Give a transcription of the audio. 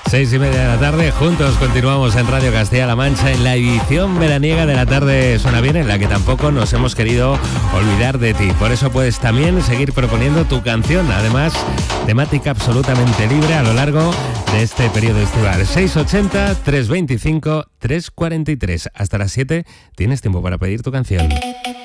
6:30 de la tarde, juntos continuamos en Radio Castilla-La Mancha en la edición veraniega de la tarde Suena Bien, en la que tampoco nos hemos querido olvidar de ti. Por eso puedes también seguir proponiendo tu canción, además temática absolutamente libre a lo largo de este periodo estival. 680-325-343. Hasta las 7 tienes tiempo para pedir tu canción.